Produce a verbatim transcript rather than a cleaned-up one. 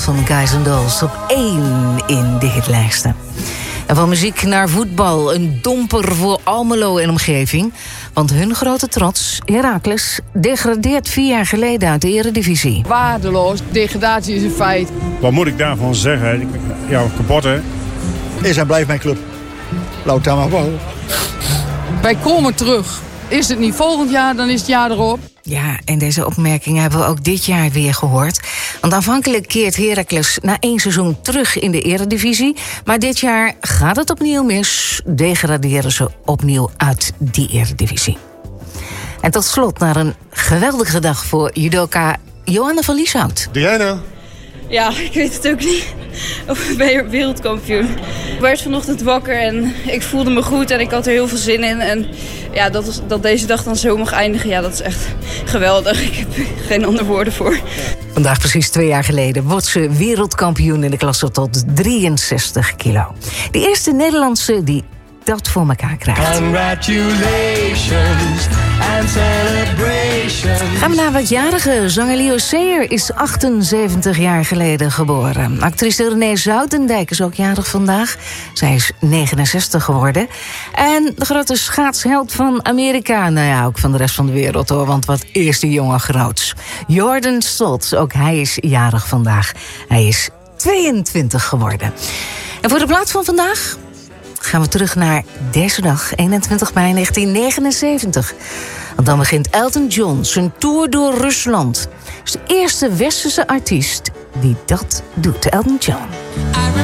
van Guys and Dolls op één in de hitlijsten. En van muziek naar voetbal, een domper voor Almelo en omgeving. Want hun grote trots, Heracles, degradeert vier jaar geleden uit de eredivisie. Waardeloos, degradatie is een feit. Wat moet ik daarvan zeggen? Ja, kapot hè? Is en blijft mijn club. Laat dan maar wel. Wij komen terug. Is het niet volgend jaar, dan is het jaar erop. Ja, en deze opmerkingen hebben we ook dit jaar weer gehoord. Want aanvankelijk keert Heracles na één seizoen terug in de eredivisie. Maar dit jaar gaat het opnieuw mis. Degraderen ze opnieuw uit die eredivisie. En tot slot naar een geweldige dag voor judoka Johanna van Lieshout. Diana. Ja, ik weet het ook niet. Of ben je wereldkampioen? Ik werd vanochtend wakker en ik voelde me goed en ik had er heel veel zin in. En ja, dat, was, dat deze dag dan zo mag eindigen, ja, dat is echt geweldig. Ik heb er geen andere woorden voor. Vandaag precies twee jaar geleden wordt ze wereldkampioen in de klasse tot drieënzestig kilo. De eerste Nederlandse die dat voor elkaar krijgt. Congratulations and celebrations. Gaan we naar wat jarige. Zanger Leo Sayer is achtenzeventig jaar geleden geboren. Actrice Renee Zoutendijk is ook jarig vandaag. Zij is negenenzestig geworden. En de grote schaatsheld van Amerika. Nou ja, ook van de rest van de wereld hoor. Want wat is die jongen groots. Jordan Stoltz, ook hij is jarig vandaag. Hij is tweeëntwintig geworden. En voor de plaats van vandaag gaan we terug naar deze dag, eenentwintig mei negentien negenenzeventig. Want dan begint Elton John zijn tour door Rusland. Hij is de eerste westerse artiest die dat doet, Elton John.